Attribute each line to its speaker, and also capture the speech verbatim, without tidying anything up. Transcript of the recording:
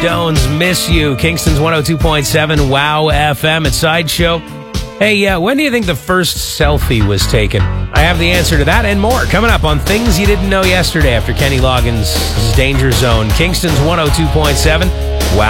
Speaker 1: Stones, Miss You. Kingston's one oh two point seven Wow F M at Sideshow. Hey, uh, when do you think the first selfie was taken? I have the answer to that and more coming up on Things You Didn't Know Yesterday after Kenny Loggins' Danger Zone. Kingston's one oh two point seven Wow.